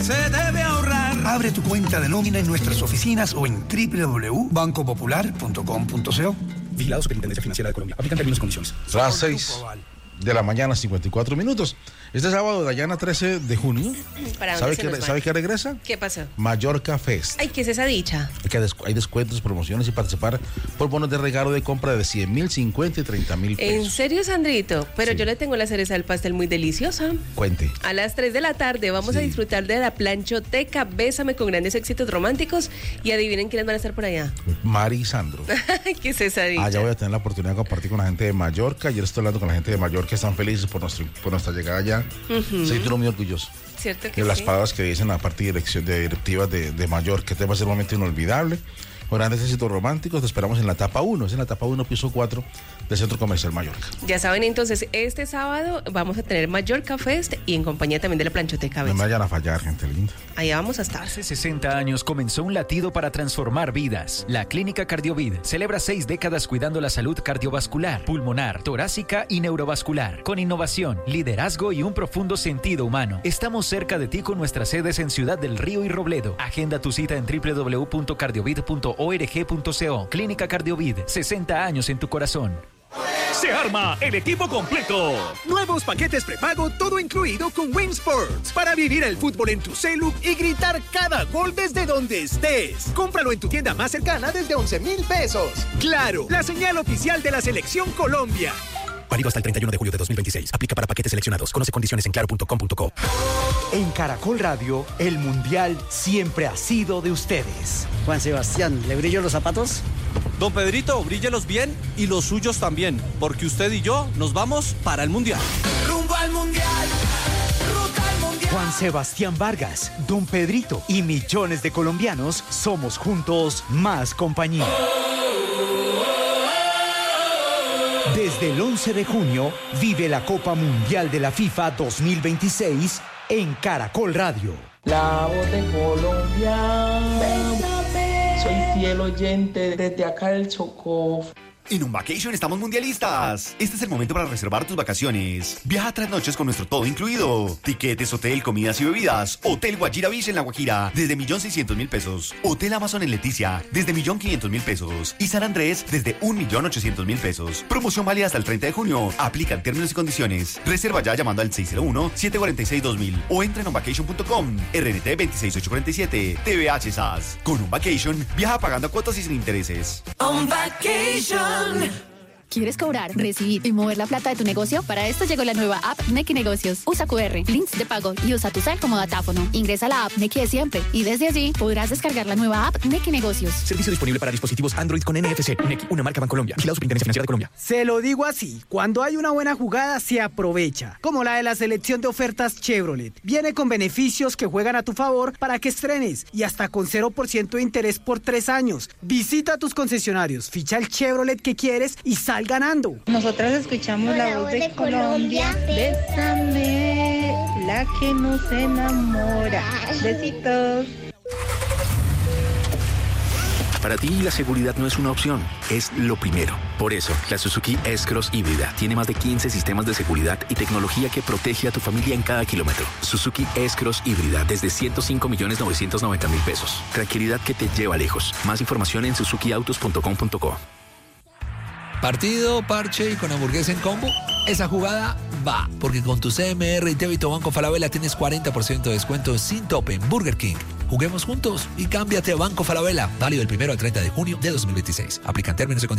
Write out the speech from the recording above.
Se debe ahorrar. Abre tu cuenta de nómina en nuestras oficinas o en www.bancopopular.com.co. Vigilado Superintendencia Financiera de Colombia. Aplican términos y condiciones. Las 6 de la mañana, 54 minutos. Este sábado, Dayana, 13 de junio. ¿Sabe qué regresa? ¿Qué pasó? Mallorca Fest. Ay, ¿qué es esa dicha? Hay descuentos, promociones y participar por bonos de regalo de compra de 100.000, 50 y 30.000 pesos. ¿En serio, Sandrito? Pero sí. Yo le tengo la cereza del pastel muy deliciosa. Cuente. A las 3 de la tarde vamos a disfrutar de la planchoteca Bésame con grandes éxitos románticos. Y adivinen quiénes van a estar por allá. Mari y Sandro. ¿Qué es esa dicha? Ya voy a tener la oportunidad de compartir con la gente de Mallorca. Ayer estoy hablando con la gente de Mallorca, están felices por nuestra llegada allá. Soy muy orgulloso. Cierto que las palabras que dicen la parte de directivas de Mallorca, que te va a ser un momento inolvidable. Con grandes éxitos románticos, te esperamos en la etapa 1, es en la etapa 1, piso 4 del Centro Comercial Mallorca. Ya saben, entonces, este sábado vamos a tener Mallorca Fest y en compañía también de la planchoteca. No me vayan a fallar, gente linda. Allá vamos a estar. Hace 60 años comenzó un latido para transformar vidas. La Clínica Cardiovid celebra 6 décadas cuidando la salud cardiovascular, pulmonar, torácica y neurovascular. Con innovación, liderazgo y un profundo sentido humano. Estamos cerca de ti con nuestras sedes en Ciudad del Río y Robledo. Agenda tu cita en www.cardiovid.org.co. Clínica Cardiovid, 60 años en tu corazón. Se arma el equipo completo. Nuevos paquetes prepago, todo incluido con Win Sports. Para vivir el fútbol en tu celu y gritar cada gol desde donde estés. Cómpralo en tu tienda más cercana desde 11,000 pesos. Claro, la señal oficial de la Selección Colombia. Válido hasta el 31 de julio de 2026. Aplica para paquetes seleccionados. Conoce condiciones en claro.com.co. En Caracol Radio, el Mundial siempre ha sido de ustedes. Juan Sebastián, ¿le brillo los zapatos? Don Pedrito, bríllelos bien y los suyos también, porque usted y yo nos vamos para el Mundial. Rumbo al Mundial. Ruta al Mundial. Juan Sebastián Vargas, Don Pedrito y millones de colombianos somos juntos más compañía. Desde el 11 de junio, vive la Copa Mundial de la FIFA 2026 en Caracol Radio. La voz de Colombia. Bésame. Soy fiel oyente desde acá del Chocó. En Un Vacation estamos mundialistas. Este es el momento para reservar tus vacaciones. Viaja 3 noches con nuestro todo incluido. Tiquetes, hotel, comidas y bebidas. Hotel Guajira Beach en La Guajira, desde 1.600.000 pesos. Hotel Amazon en Leticia, desde 1.500.000 pesos. Y San Andrés, desde 1.800.000 pesos. Promoción válida hasta el 30 de junio. Aplican términos y condiciones. Reserva ya llamando al 601-746-2000 o entra en onvacation.com. RNT 26847. TVH SAS. Con Un Vacation, viaja pagando cuotas y sin intereses. On Vacation. ¿Quieres cobrar, recibir y mover la plata de tu negocio? Para esto llegó la nueva app Nequi Negocios. Usa QR, links de pago y usa tu cel como datáfono. Ingresa a la app Nequi de siempre y desde allí podrás descargar la nueva app Nequi Negocios. Servicio disponible para dispositivos Android con NFC. Nequi, una marca Bancolombia. Vigilado Superintendencia Financiera de Colombia. Se lo digo así, cuando hay una buena jugada se aprovecha, como la de la selección de ofertas Chevrolet. Viene con beneficios que juegan a tu favor para que estrenes y hasta con 0% de interés por 3 años. Visita tus concesionarios, ficha el Chevrolet que quieres y sal ganando. Nosotras escuchamos la voz de Colombia. Bésame, la que nos enamora. Besitos. Para ti, la seguridad no es una opción, es lo primero. Por eso, la Suzuki S-Cross híbrida tiene más de 15 sistemas de seguridad y tecnología que protege a tu familia en cada kilómetro. Suzuki S-Cross híbrida desde 105.990.000 pesos. Tranquilidad que te lleva lejos. Más información en suzukiautos.com.co. Partido, parche y con hamburguesa en combo. Esa jugada va, porque con tu CMR y débito Banco Falabella tienes 40% de descuento sin tope en Burger King. Juguemos juntos y cámbiate a Banco Falabella. Válido del 1 al 30 de junio de 2026. Aplican términos y condiciones.